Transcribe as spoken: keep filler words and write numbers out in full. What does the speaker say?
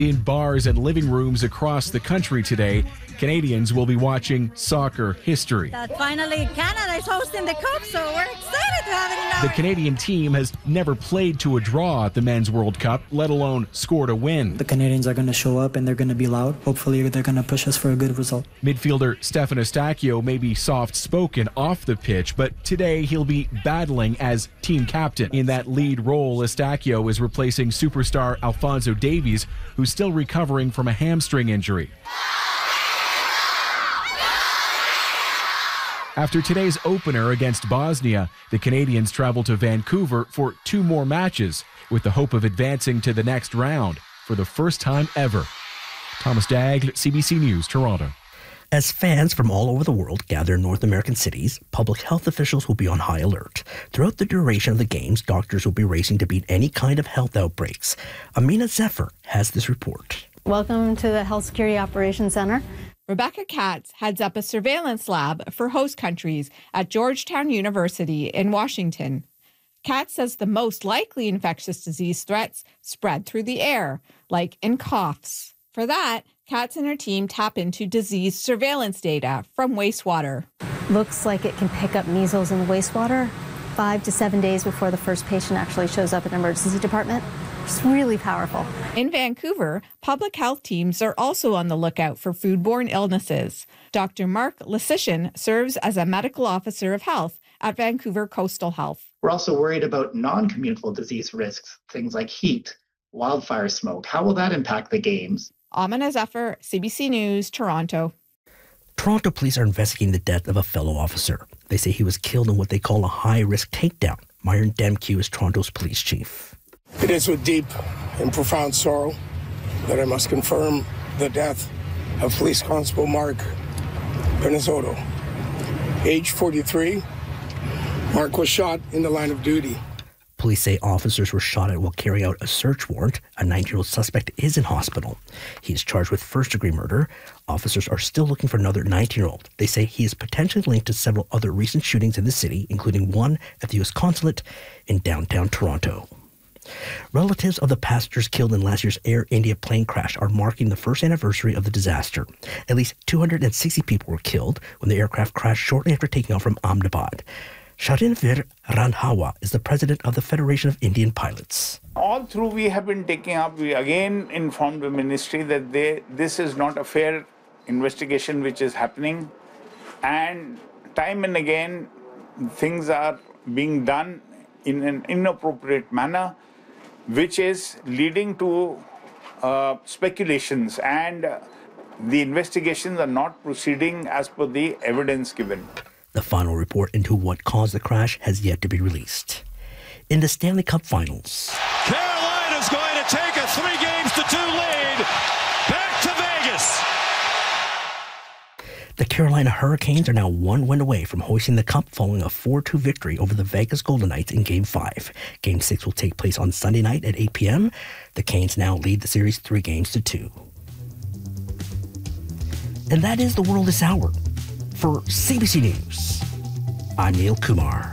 In bars and living rooms across the country today, Canadians will be watching soccer history. That finally Canada is hosting the Cup, so we're excited to have it in our... The Canadian team has never played to a draw at the Men's World Cup, let alone scored a win. The Canadians are going to show up and they're going to be loud. Hopefully they're going to push us for a good result. Midfielder Stefan Eustáquio may be soft-spoken off the pitch, but today he'll be battling as team captain. In that lead role, Eustáquio is replacing superstar Alphonso Davies, who's still recovering from a hamstring injury. After today's opener against Bosnia, the Canadians travel to Vancouver for two more matches, with the hope of advancing to the next round for the first time ever. Thomas Daigle, C B C News, Toronto. As fans from all over the world gather in North American cities, public health officials will be on high alert. Throughout the duration of the games, doctors will be racing to beat any kind of health outbreaks. Amina Zephyr has this report. Welcome to the Health Security Operations Center. Rebecca Katz heads up a surveillance lab for host countries at Georgetown University in Washington. Katz says the most likely infectious disease threats spread through the air, like in coughs. For that, Katz and her team tap into disease surveillance data from wastewater. Looks like it can pick up measles in the wastewater five to seven days before the first patient actually shows up in the emergency department. It's really powerful. In Vancouver, public health teams are also on the lookout for foodborne illnesses. Doctor Mark Lysician serves as a medical officer of health at Vancouver Coastal Health. We're also worried about non-communicable disease risks, things like heat, wildfire smoke. How will that impact the games? Amina Zephyr, C B C News, Toronto. Toronto police are investigating the death of a fellow officer. They say he was killed in what they call a high-risk takedown. Myron Demke is Toronto's police chief. It is with deep and profound sorrow that I must confirm the death of Police Constable Mark Penizzotto. Age forty-three, Mark was shot in the line of duty. Police say officers were shot at while carrying out a search warrant. A nineteen-year-old suspect is in hospital. He is charged with first-degree murder. Officers are still looking for another nineteen-year-old. They say he is potentially linked to several other recent shootings in the city, including one at the U S consulate in downtown Toronto. Relatives of the passengers killed in last year's Air India plane crash are marking the first anniversary of the disaster. At least two hundred sixty people were killed when the aircraft crashed shortly after taking off from Ahmedabad. Sharinvir Randhawa is the president of the Federation of Indian Pilots. All through we have been taking up, we again informed the ministry that they, this is not a fair investigation which is happening. And time and again, things are being done in an inappropriate manner, which is leading to uh, speculations, and uh, the investigations are not proceeding as per the evidence given. The final report into what caused the crash has yet to be released. In the Stanley Cup Finals, Carolina's going to take a three games to two lead back to Vegas. The Carolina Hurricanes are now one win away from hoisting the cup following a four two victory over the Vegas Golden Knights in Game five. Game six will take place on Sunday night at eight p.m. The Canes now lead the series three games to two. And that is the world this hour. For C B C News, I'm Neil Kumar.